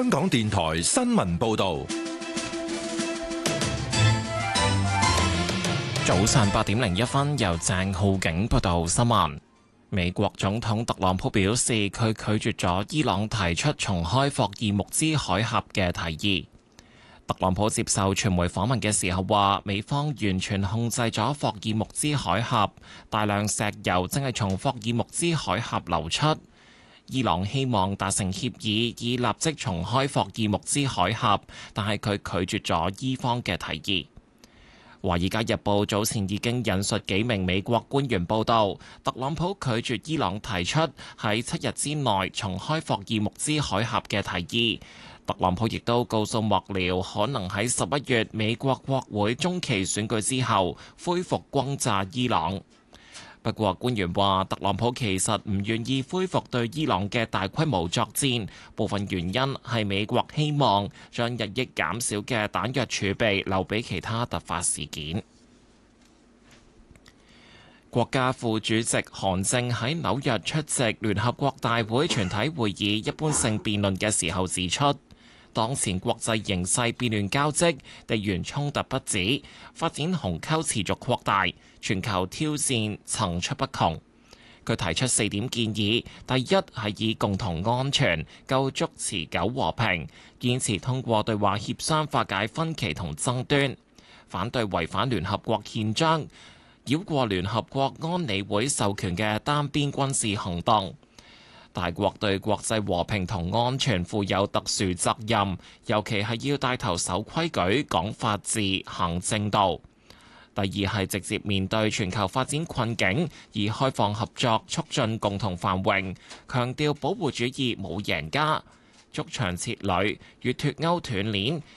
香港電台新聞報道。 早上8:01，由鄭浩景報道新聞。美國總統特朗普表示，佢拒絕咗伊朗提出重開霍爾木茲海峽嘅提議。特朗普接受傳媒訪問嘅時候話，美方完全控制咗霍爾木茲海峽，大量石油正係從霍爾木茲海峽流出。伊朗希望達成協議，以立即重開霍爾木茲海峽，但係佢拒絕咗伊方嘅提議。《華爾街日報》早前已經引述幾名美國官員報道，特朗普拒絕伊朗提出喺7日之內重開霍爾木茲海峽嘅提議。特朗普亦都告訴幕僚，可能喺11月美國國會中期選舉之後恢復轟炸伊朗。不過官員話，特朗普其實唔願意恢復對伊朗嘅大規模作戰，部分原因係美國希望將日益減少嘅彈藥儲備留俾其他突發事件。國家副主席韓正喺紐約出席聯合國大會全體會議一般性辯論嘅時候指出，當前國際形勢變亂交織，地緣衝突不止，發展鴻溝持續擴大，全球挑戰層出不窮。佢提出4點建議：第一係以共同安全構築持久和平，堅持通過對話協商化解分歧同爭端，反對違反聯合國憲章、繞過聯合國安理會授權嘅單邊軍事行動。大國對國際和平同安全負有特殊責任，尤其係要帶頭守規矩、講法治、行正道。第二係直接面對全球發展困境，以開放合作促進共同繁榮，強調保護主義冇贏家，築牆設壘與脫鈎斷鏈